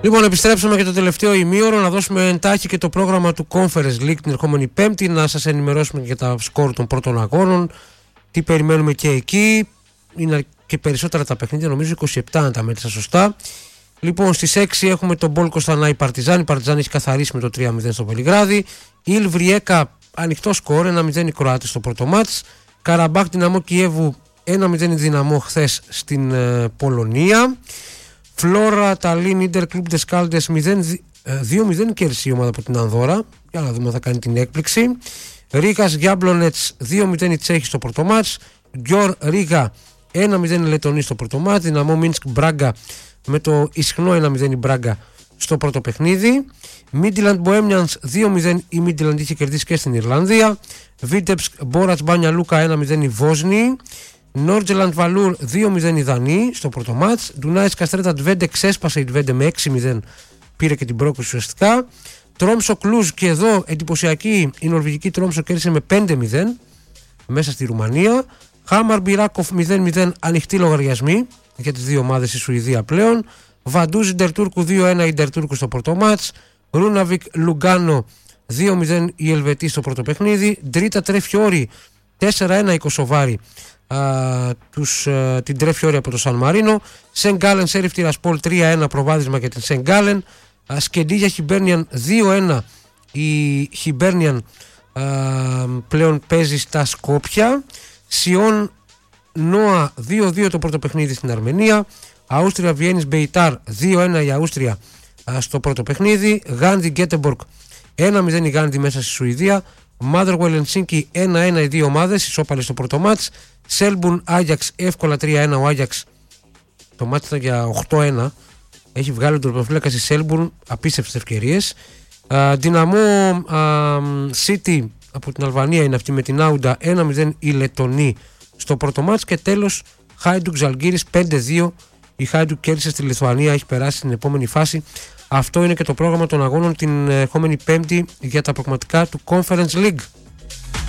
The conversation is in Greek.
Λοιπόν, επιστρέψαμε και το τελευταίο ημίωρο να δώσουμε εντάχει και το πρόγραμμα του Conference League την ερχόμενη Πέμπτη, να σας ενημερώσουμε για τα σκορ των πρώτων αγώνων, τι περιμένουμε και εκεί. Είναι και περισσότερα τα παιχνίδια, νομίζω 27 αν τα μέτρησα σωστά. Λοιπόν, στις 6 έχουμε τον Μπολ Κοστανάη Παρτιζάν. Η Παρτιζάν έχει καθαρίσει με το 3-0 στο Βελιγράδι. Ιλ Βριέκα, ανοιχτό σκορ, 1-0 οι Κροάτες στο πρώτο μάτς. Καραμπάχ Δυναμό Κιέβου, 1-0 η Δυναμό χθες στην Πολωνία. Φλόρα Ταλίν Ίντερ Κλουμπ Ντεσκάλντες 2-0 κέρδισε η ομάδα από την Ανδώρα. Για να δούμε αν θα κάνει την έκπληξη. Ρίγας Γιάμπλονετς 2-0 η Τσέχη στο πρώτο μάτς. Γκιόρ Ρίγα 1-0 η Λετωνή στο πρώτο μάτς. Δυναμό Μίνσκ Μπράγκα με το ισχνό 1-0 η Μπράγκα στο πρώτο παιχνίδι. Μίντιλαντ Μποέμιανς 2-0 η Μίντιλαντ είχε κερδίσει και στην Ιρλανδία. Βίτεψκ Μπόρατς Μπάνια Λούκα 1-0 η Βόσνη. Νόρτζελαντ Βαλούρ 2-0 η Δανή στο πρώτο μάτς. Ντουνάης Καστρέτα Τβέντε ξέσπασε η Τβέντε με 6-0, πήρε και την πρόκληση ουσιαστικά. Τρόμσο Κλουζ, και εδώ εντυπωσιακή η νορβηγική Τρόμσο, κέρδισε με 5-0 μέσα στη Ρουμανία. Χάμαρ Μπιράκοφ 0-0, ανοιχτοί λογαριασμοί για τις δύο ομάδες στη Σουηδία πλέον. Βαντούζ Ιντερτούρκου 2-1 η Ιντερτούρκου στο πρώτο μάτς. Ρούναβικ Λουγκάνο 2-0 η Ελβετή στο πρώτο παιχνίδι. Ντρίτα Τρεφιόρι 4-1 η Κωσοβάρη. Την Τρεφιόρι από το Σαν Μαρίνο. Σεν Γκάλεν Σέριφ Τιρασπόλ 3-1 προβάδισμα για την Σεν Γκάλεν. Σκεντίγια Χιμπέρνιαν 2-1 η Χιμπέρνιαν πλέον παίζει στα Σκόπια. Σιόν Νόα 2-2 το πρώτο παιχνίδι στην Αρμενία. Αούστρια Βιέννης Μπεϊτάρ 2-1 η Αούστρια στο πρώτο παιχνίδι. Γάντι Γκέτεμπορκ 1-0 η Γάντι μέσα στη Σουηδία. Μάδεργουελ Ελσίνκι 1-1 οι δύο ομάδες, ισόπαλες στο πρώτο μάτς. Σέλμπουν Άγιαξ εύκολα 3-1 ο Άγιαξ. Το μάτς ήταν για 8-1. Έχει βγάλει τον τροποφύλακα στη Σέλμπουν, απίστευτες ευκαιρίες. Δυναμό City από την Αλβανία είναι αυτή με την Άουντα 1-0 η Λετωνή στο πρώτο μάτς. Και τέλος Χάιντουκ Ζαλγκύρης 5-2. Η Χάιντουκ κέρδισε στη Λιθουανία, έχει περάσει στην επόμενη φάση. Αυτό είναι και το πρόγραμμα των αγώνων την ερχόμενη Πέμπτη για τα προγραμματικά του Conference League.